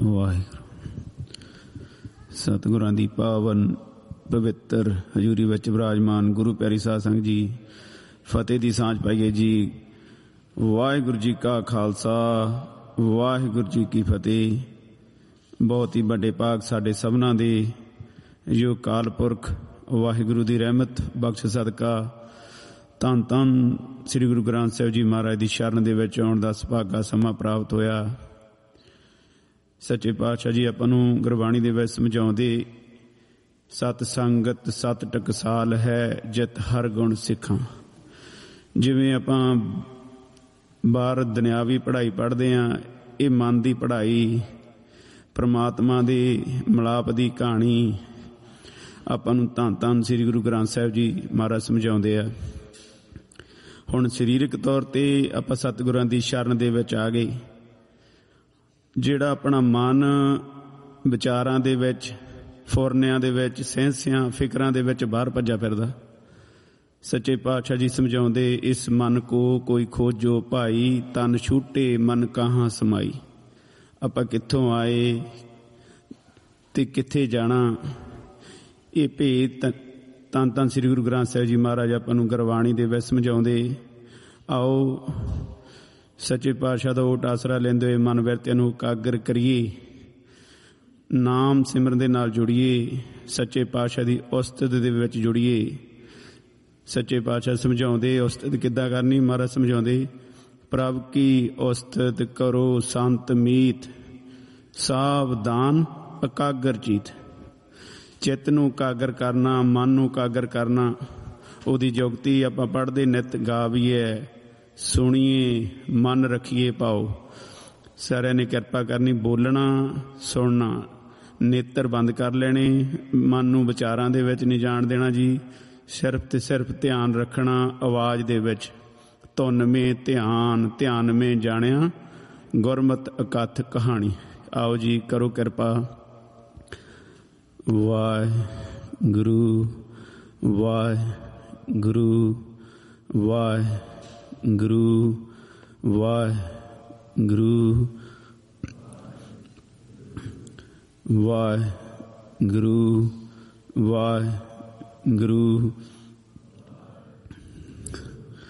ਵਾਹਿਗੁਰੂ। ਸਤਿਗੁਰਾਂ ਦੀ ਪਾਵਨ ਪਵਿੱਤਰ ਹਜ਼ੂਰੀ ਵਿੱਚ ਵਿਰਾਜਮਾਨ ਗੁਰੂ ਪਿਆਰੀ ਸਾਧ ਸੰਗਤ ਜੀ, ਫਤਿਹ ਦੀ ਸਾਂਝ ਪਾਈਏ ਜੀ। ਵਾਹਿਗੁਰੂ ਜੀ ਕਾ ਖਾਲਸਾ, ਵਾਹਿਗੁਰੂ ਜੀ ਕੀ ਫਤਿਹ। ਬਹੁਤ ਹੀ ਵੱਡੇ ਭਾਗ ਸਾਡੇ ਸਭਨਾਂ ਦੇ, ਜੋ ਅਕਾਲ ਪੁਰਖ ਵਾਹਿਗੁਰੂ ਦੀ ਰਹਿਮਤ ਬਖਸ਼ ਸਦਕਾ ਧੰਨ ਧੰਨ ਸ੍ਰੀ ਗੁਰੂ ਗ੍ਰੰਥ ਸਾਹਿਬ ਜੀ ਮਹਾਰਾਜ ਦੀ ਸ਼ਰਨ ਦੇ ਵਿੱਚ ਆਉਣ ਦਾ ਸੁਭਾਗਾ ਸਮਾਂ ਪ੍ਰਾਪਤ ਹੋਇਆ। ਸੱਚੇ ਪਾਤਸ਼ਾਹ ਜੀ ਆਪਾਂ ਨੂੰ ਗੁਰਬਾਣੀ ਦੇ ਵਿੱਚ ਸਮਝਾਉਂਦੇ, ਸਤ ਸੰਗਤ ਸਤ ਟਕਸਾਲ ਹੈ, ਜਿਤ ਹਰ ਗੁਣ ਸਿੱਖਾਂ। ਜਿਵੇਂ ਆਪਾਂ ਬਾਹਰ ਦੁਨਿਆਵੀ ਪੜ੍ਹਾਈ ਪੜ੍ਹਦੇ ਹਾਂ, ਇਹ ਮਨ ਦੀ ਪੜ੍ਹਾਈ, ਪ੍ਰਮਾਤਮਾ ਦੇ ਮਿਲਾਪ ਦੀ ਕਹਾਣੀ ਆਪਾਂ ਨੂੰ ਧੰਨ ਧੰਨ ਸ੍ਰੀ ਗੁਰੂ ਗ੍ਰੰਥ ਸਾਹਿਬ ਜੀ ਮਹਾਰਾਜ ਸਮਝਾਉਂਦੇ ਆ। ਹੁਣ ਸਰੀਰਕ ਤੌਰ 'ਤੇ ਆਪਾਂ ਸਤਿਗੁਰਾਂ ਦੀ ਸ਼ਰਨ ਦੇ ਵਿੱਚ ਆ ਗਏ। ਜਿਹੜਾ ਆਪਣਾ ਮਨ ਵਿਚਾਰਾਂ ਦੇ ਵਿੱਚ, ਫੁਰਨਿਆਂ ਦੇ ਵਿੱਚ, ਸਹਿੰਸਿਆਂ ਫਿਕਰਾਂ ਦੇ ਵਿੱਚ ਬਾਹਰ ਭੱਜਾ ਫਿਰਦਾ, ਸੱਚੇ ਪਾਤਸ਼ਾਹ ਜੀ ਸਮਝਾਉਂਦੇ, ਇਸ ਮਨ ਕੋ ਕੋਈ ਖੋਜੋ ਭਾਈ, ਤਨ ਛੂਟੇ ਮਨ ਕਹਾਂ ਸਮਾਈ। ਆਪਾਂ ਕਿੱਥੋਂ ਆਏ ਤੇ ਕਿੱਥੇ ਜਾਣਾ, ਇਹ ਭੇਦ ਧੰਨ ਧੰਨ ਸ੍ਰੀ ਗੁਰੂ ਗ੍ਰੰਥ ਸਾਹਿਬ ਜੀ ਮਹਾਰਾਜ ਆਪਾਂ ਨੂੰ ਗੁਰਬਾਣੀ ਦੇ ਵਿੱਚ ਸਮਝਾਉਂਦੇ। ਆਓ ਸੱਚੇ ਪਾਤਸ਼ਾਹ ਦਾ ਓਟ ਆਸਰਾ ਲੈਂਦੇ ਹੋਏ ਮਨ ਬਿਰਤਿਆਂ ਨੂੰ ਇਕਾਗਰ ਕਰੀਏ, ਨਾਮ ਸਿਮਰਨ ਦੇ ਨਾਲ ਜੁੜੀਏ, ਸੱਚੇ ਪਾਤਸ਼ਾਹ ਦੀ ਉਸਤਤ ਦੇ ਵਿੱਚ ਜੁੜੀਏ। ਸੱਚੇ ਪਾਤਸ਼ਾਹ ਸਮਝਾਉਂਦੇ ਉਸਤਤ ਕਿੱਦਾਂ ਕਰਨੀ। ਮਹਾਰਾਜ ਸਮਝਾਉਂਦੇ, ਪ੍ਰਭ ਕੀ ਉਸਤਤ ਕਰੋ ਸੰਤ ਮੀਤ, ਸਾਵਧਾਨ ਇਕਾਗਰ ਚੀਤ। ਚਿੱਤ ਨੂੰ ਇਕਾਗਰ ਕਰਨਾ, ਮਨ ਨੂੰ ਇਕਾਗਰ ਕਰਨਾ, ਉਹਦੀ ਜੁਗਤੀ ਆਪਾਂ ਪੜ੍ਹਦੇ ਨਿੱਤ ਗਾਵੀਏ, ਸੁਣੀਏ, ਮਨ ਰੱਖੀਏ ਭਾਉ। ਸਾਰਿਆਂ ਨੇ ਕਿਰਪਾ ਕਰਨੀ, ਬੋਲਣਾ ਸੁਣਨਾ, ਨੇਤਰ ਬੰਦ ਕਰ ਲੈਣੇ, ਮਨ ਨੂੰ ਵਿਚਾਰਾਂ ਦੇ ਵਿੱਚ ਨਹੀਂ ਜਾਣ ਦੇਣਾ ਜੀ। ਸਿਰਫ ਤੇ ਸਿਰਫ ਧਿਆਨ ਰੱਖਣਾ ਆਵਾਜ਼ ਦੇ ਵਿੱਚ। ਧੁਨ ਮੇ ਧਿਆਨ, ਧਿਆਨ ਮੇ ਜਾਣਿਆ, ਗੁਰਮਤਿ ਅਕਥ ਕਹਾਣੀ। ਆਓ ਜੀ, ਕਰੋ ਕਿਰਪਾ। ਵਾਹਿਗੁਰੂ ਵਾਹਿਗੁਰੂ ਵਾਹਿਗੁਰੂ ਵਾਹਿਗੁਰੂ ਵਾਹਿਗੁਰੂ ਵਾਹਿਗੁਰੂ